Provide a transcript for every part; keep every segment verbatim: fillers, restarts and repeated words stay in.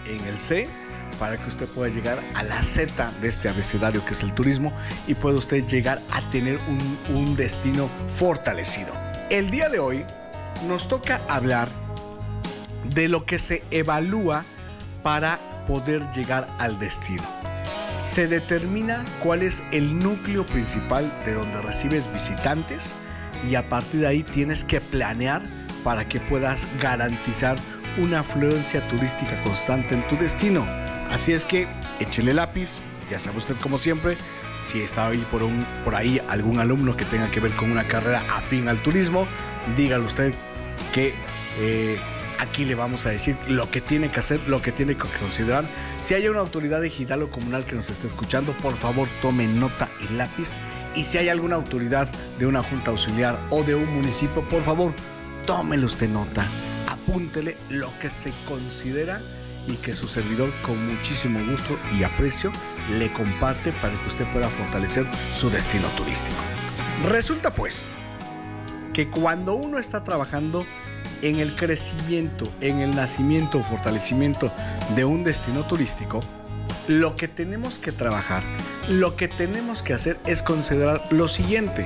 en el C para que usted pueda llegar a la Z de este abecedario que es el turismo y pueda usted llegar a tener un, un destino fortalecido. El día de hoy nos toca hablar de lo que se evalúa para poder llegar al destino. Se determina cuál es el núcleo principal de donde recibes visitantes y a partir de ahí tienes que planear para que puedas garantizar una afluencia turística constante en tu destino. Así es que échele lápiz, ya sabe usted como siempre, si está ahí por, un, por ahí algún alumno que tenga que ver con una carrera afín al turismo, dígale usted que eh, aquí le vamos a decir lo que tiene que hacer, lo que tiene que considerar. Si hay una autoridad digital o comunal que nos esté escuchando, por favor tome nota y lápiz. Y si hay alguna autoridad de una junta auxiliar o de un municipio, por favor, tómele usted nota, apúntele lo que se considera y que su servidor con muchísimo gusto y aprecio le comparte para que usted pueda fortalecer su destino turístico. Resulta pues que cuando uno está trabajando en el crecimiento, en el nacimiento o fortalecimiento de un destino turístico, lo que tenemos que trabajar, lo que tenemos que hacer es considerar lo siguiente,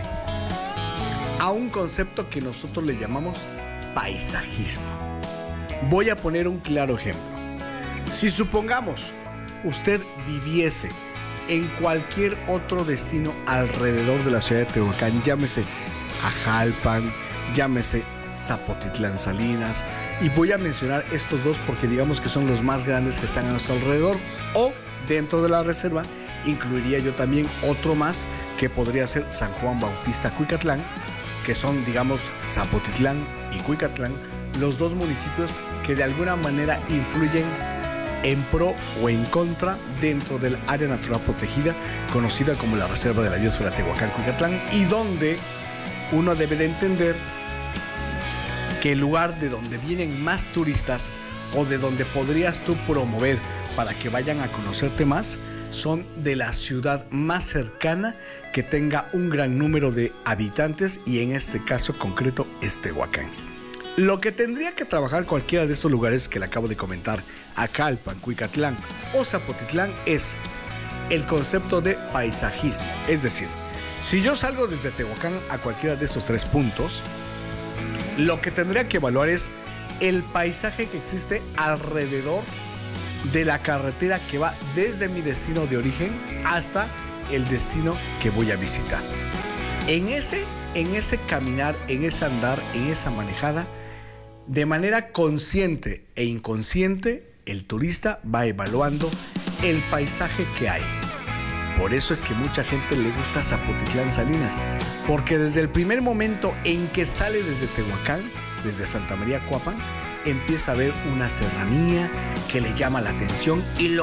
a un concepto que nosotros le llamamos paisajismo. Voy a poner un claro ejemplo. Si supongamos usted viviese en cualquier otro destino alrededor de la ciudad de Tehuacán, llámese Ajalpan, llámese Zapotitlán Salinas, y voy a mencionar estos dos porque digamos que son los más grandes que están a nuestro alrededor, o dentro de la reserva incluiría yo también otro más que podría ser San Juan Bautista Cuicatlán, que son digamos Zapotitlán y Cuicatlán, los dos municipios que de alguna manera influyen en pro o en contra dentro del área natural protegida conocida como la Reserva de la Biosfera Tehuacán-Cuicatlán, y donde uno debe de entender que el lugar de donde vienen más turistas o de donde podrías tú promover para que vayan a conocerte más son de la ciudad más cercana que tenga un gran número de habitantes, y en este caso concreto es Tehuacán. Lo que tendría que trabajar cualquiera de estos lugares que le acabo de comentar, Ajalpan, Cuicatlán o Zapotitlán, es el concepto de paisajismo. Es decir, si yo salgo desde Tehuacán a cualquiera de estos tres puntos, lo que tendría que evaluar es el paisaje que existe alrededor de la carretera que va desde mi destino de origen hasta el destino que voy a visitar. En ese, en ese caminar, en ese andar, en esa manejada, de manera consciente e inconsciente, el turista va evaluando el paisaje que hay. Por eso es que mucha gente le gusta Zapotitlán Salinas, porque desde el primer momento en que sale desde Tehuacán, desde Santa María Cuapan, empieza a ver una serranía que le llama la atención y lo